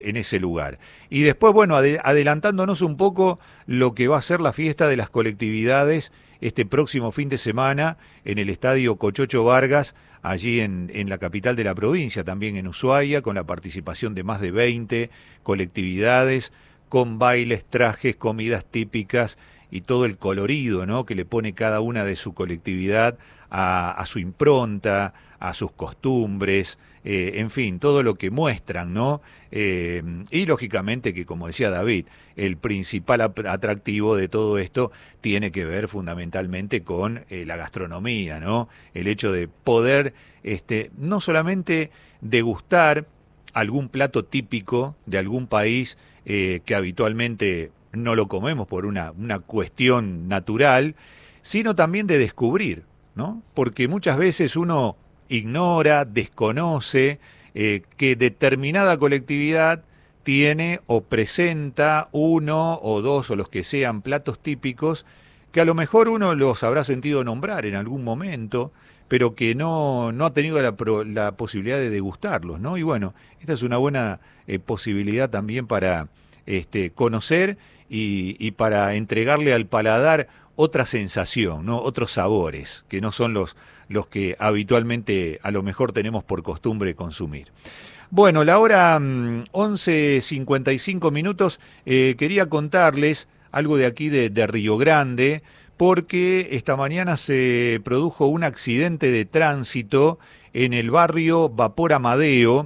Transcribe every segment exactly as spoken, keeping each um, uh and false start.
en ese lugar. Y después, bueno, ade- adelantándonos un poco lo que va a ser la fiesta de las colectividades este próximo fin de semana en el Estadio Cochocho Vargas, allí en, en la capital de la provincia, también en Ushuaia, con la participación de más de veinte colectividades, con bailes, trajes, comidas típicas y todo el colorido, ¿no?, que le pone cada una de su colectividad a, a su impronta, a sus costumbres, eh, en fin, todo lo que muestran, ¿no? Eh, y lógicamente que, como decía David, el principal atractivo de todo esto tiene que ver fundamentalmente con eh, la gastronomía, ¿no? El hecho de poder este, no solamente degustar algún plato típico de algún país eh, que habitualmente no lo comemos por una, una cuestión natural, sino también de descubrir, ¿no? Porque muchas veces uno ignora, desconoce eh, que determinada colectividad tiene o presenta uno o dos o los que sean platos típicos que a lo mejor uno los habrá sentido nombrar en algún momento, pero que no, no ha tenido la, pro, la posibilidad de degustarlos, ¿no? Y bueno, esta es una buena eh, posibilidad también para este, conocer y, y para entregarle al paladar otra sensación, ¿no? Otros sabores, que no son los, los que habitualmente a lo mejor tenemos por costumbre consumir. Bueno, la hora mmm, once cincuenta y cinco minutos, eh, quería contarles algo de aquí de, de Río Grande, porque esta mañana se produjo un accidente de tránsito en el barrio Vapor Amadeo.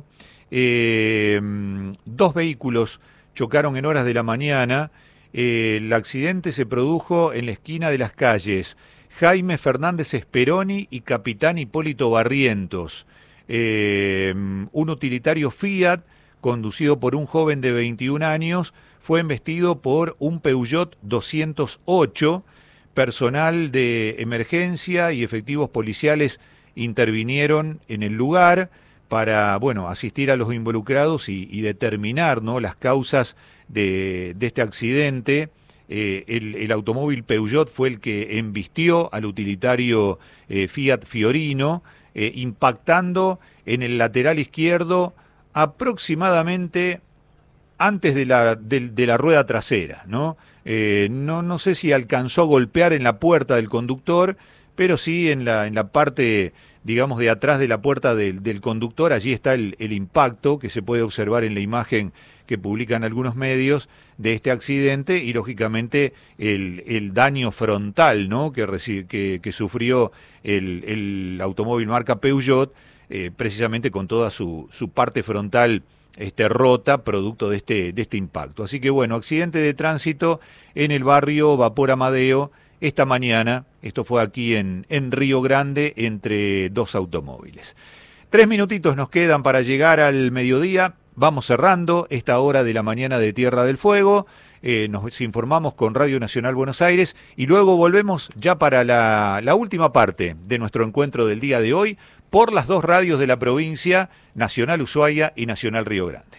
Eh, dos vehículos chocaron en horas de la mañana. Eh, el accidente se produjo en la esquina de las calles Jaime Fernández Speroni y Capitán Hipólito Barrientos. Eh, un utilitario Fiat, conducido por un joven de veintiún años, fue embestido por un Peugeot doscientos ocho. Personal de emergencia y efectivos policiales intervinieron en el lugar para, bueno, asistir a los involucrados y, y determinar, ¿no?, las causas de, de este accidente. Eh, el, el automóvil Peugeot fue el que embistió al utilitario eh, Fiat Fiorino, eh, impactando en el lateral izquierdo aproximadamente antes de la, de, de la rueda trasera, ¿no? Eh, no, no sé si alcanzó a golpear en la puerta del conductor, pero sí en la, en la parte, digamos, de atrás de la puerta del, del conductor. Allí está el, el impacto que se puede observar en la imagen que publican algunos medios de este accidente y, lógicamente, el, el daño frontal, ¿no?, que, reci- que, que sufrió el, el automóvil marca Peugeot, eh, precisamente con toda su, su parte frontal Este, rota, producto de este, de este impacto. Así que bueno, accidente de tránsito en el barrio Vapor Amadeo esta mañana. Esto fue aquí en, en Río Grande, entre dos automóviles. Tres minutitos nos quedan para llegar al mediodía. Vamos cerrando esta hora de la mañana de Tierra del Fuego. Eh, nos informamos con Radio Nacional Buenos Aires y luego volvemos ya para la, la última parte de nuestro encuentro del día de hoy por las dos radios de la provincia, Nacional Ushuaia y Nacional Río Grande.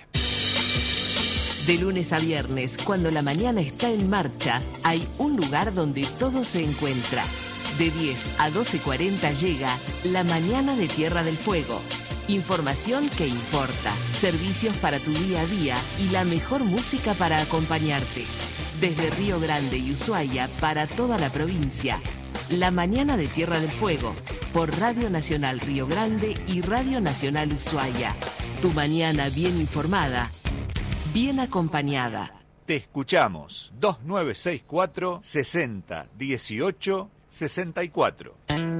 De lunes a viernes, cuando la mañana está en marcha, hay un lugar donde todo se encuentra. De diez a doce cuarenta llega La Mañana de Tierra del Fuego. Información que importa, servicios para tu día a día y la mejor música para acompañarte. Desde Río Grande y Ushuaia para toda la provincia. La Mañana de Tierra del Fuego, por Radio Nacional Río Grande y Radio Nacional Ushuaia. Tu mañana bien informada, bien acompañada. Te escuchamos, dos nueve seis cuatro, sesenta, dieciocho, sesenta y cuatro.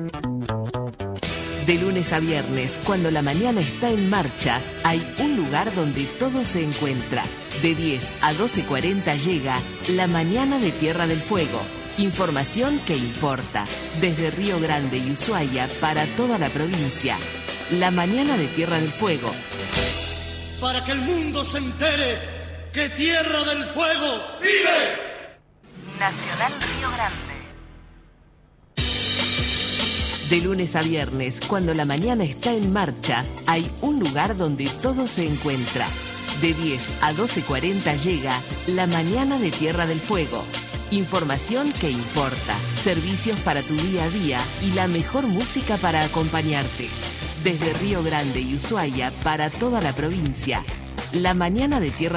De lunes a viernes, cuando la mañana está en marcha, hay un lugar donde todo se encuentra. De diez a doce cuarenta llega La Mañana de Tierra del Fuego. Información que importa, desde Río Grande y Ushuaia para toda la provincia. La Mañana de Tierra del Fuego. Para que el mundo se entere que Tierra del Fuego vive. Nacional Río Grande. De lunes a viernes, cuando la mañana está en marcha, hay un lugar donde todo se encuentra. De diez a doce cuarenta llega La Mañana de Tierra del Fuego. Información que importa, servicios para tu día a día y la mejor música para acompañarte. Desde Río Grande y Ushuaia para toda la provincia. La mañana de Tierra